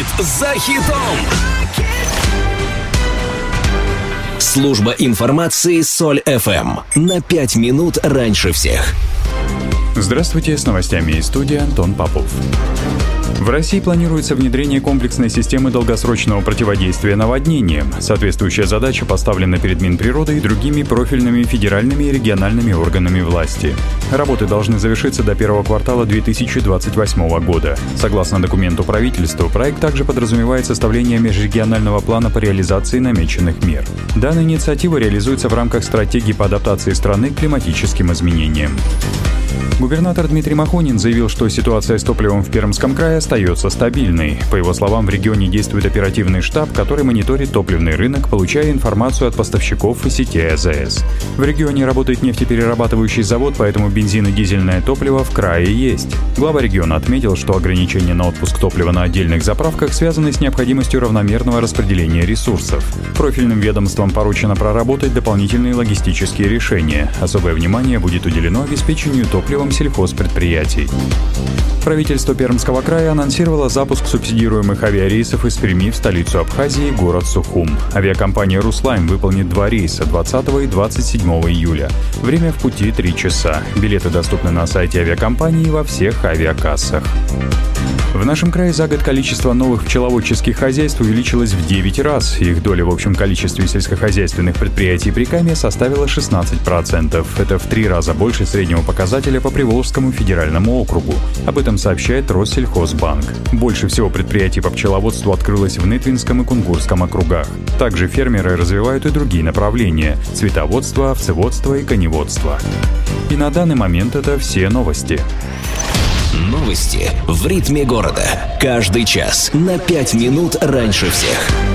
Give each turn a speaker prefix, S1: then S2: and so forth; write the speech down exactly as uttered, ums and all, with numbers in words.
S1: Хит за хитом. Служба информации Соль эф эм на пять минут раньше всех.
S2: Здравствуйте, с новостями из студии Антон Попов. В России планируется внедрение комплексной системы долгосрочного противодействия наводнениям. Соответствующая задача поставлена перед Минприродой и другими профильными федеральными и региональными органами власти. Работы должны завершиться до первого квартала две тысячи двадцать восьмого года. Согласно документу правительства, проект также подразумевает составление межрегионального плана по реализации намеченных мер. Данная инициатива реализуется в рамках стратегии по адаптации страны к климатическим изменениям. Губернатор Дмитрий Махонин заявил, что ситуация с топливом в Пермском крае остается стабильной. По его словам, в регионе действует оперативный штаб, который мониторит топливный рынок, получая информацию от поставщиков и сетей а зэ эс. В регионе работает нефтеперерабатывающий завод, поэтому бензин и дизельное топливо в крае есть. Глава региона отметил, что ограничения на отпуск топлива на отдельных заправках связаны с необходимостью равномерного распределения ресурсов. Профильным ведомствам поручено проработать дополнительные логистические решения. Особое внимание будет уделено обеспечению топливом сельхозпредприятий. Правительство Пермского края анонсировало запуск субсидируемых авиарейсов из Перми в столицу Абхазии, город Сухум. Авиакомпания «Руслайн» выполнит два рейса двадцатого и двадцать седьмого июля. Время в пути три часа. Билеты доступны на сайте авиакомпании и во всех авиакассах. В нашем крае за год количество новых пчеловодческих хозяйств увеличилось в девять раз. Их доля в общем количестве сельскохозяйственных предприятий Прикамья составила шестнадцать процентов. Это в три раза больше среднего показателя по Приволжскому федеральному округу. Об этом сообщает Россельхозбанк. Больше всего предприятий по пчеловодству открылось в Нытвинском и Кунгурском округах. Также фермеры развивают и другие направления – цветоводство, овцеводство и коневодство. И на данный момент это все новости.
S1: Новости в ритме города. Каждый час на пять минут раньше всех.